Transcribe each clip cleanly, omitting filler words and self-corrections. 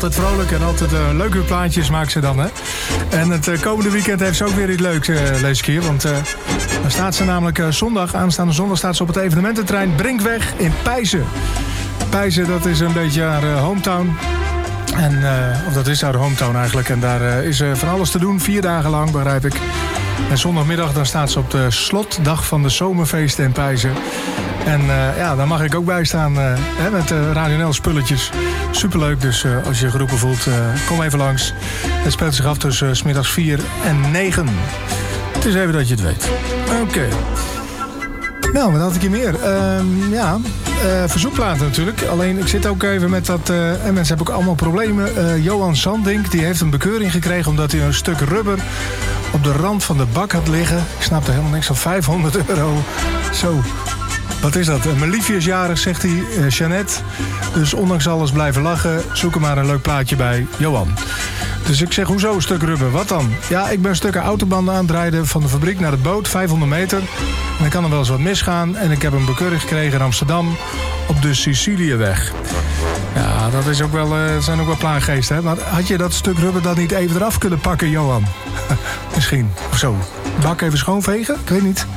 Altijd vrolijk en altijd leuke plaatjes maakt ze dan, hè. En het komende weekend heeft ze ook weer iets leuks, lees ik hier. Want dan staat ze namelijk aanstaande zondag staat ze op het evenemententerrein Brinkweg in Pijzen. Pijzen, dat is een beetje haar hometown. Of dat is haar hometown eigenlijk. En daar is van alles te doen, 4 dagen lang, begrijp ik. En zondagmiddag dan staat ze op de slotdag van de zomerfeesten in Pijzen. En daar mag ik ook bij staan met Radio NL spulletjes. Superleuk, dus als je je geroepen voelt, kom even langs. Het speelt zich af tussen 's middags 4 en 9. Het is even dat je het weet. Oké. Nou, wat had ik hier meer? Verzoekplaten natuurlijk. Alleen, ik zit ook even met dat... en mensen hebben ook allemaal problemen. Johan Sandink, die heeft een bekeuring gekregen... omdat hij een stuk rubber op de rand van de bak had liggen. Ik snap er helemaal niks van. €500. Zo. Wat is dat? Mijn liefje is jarig, zegt hij. Jeannette. Dus ondanks alles blijven lachen. Zoek er maar een leuk plaatje bij. Johan. Dus ik zeg, hoezo een stuk rubber? Wat dan? Ja, ik ben stukken autobanden aan het rijden van de fabriek naar de boot, 500 meter. En dan kan er wel eens wat misgaan. En ik heb een bekeuring gekregen in Amsterdam op de Siciliëweg. Ja, dat is ook wel, zijn ook wel plaaggeesten, hè? Maar had je dat stuk rubber dan niet even eraf kunnen pakken, Johan? Misschien, of zo. Bak even schoonvegen? Ik weet niet.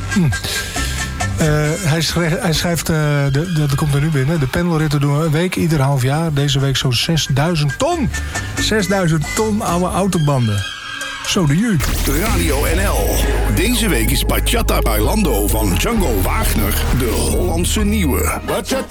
Hij schrijft, dat komt er nu binnen... de pendelritten doen een week, ieder half jaar. Deze week zo'n 6000 ton. 6000 ton oude autobanden. Zo de ju. Radio NL. Deze week is Bachata Bailando van Django Wagner de Hollandse nieuwe.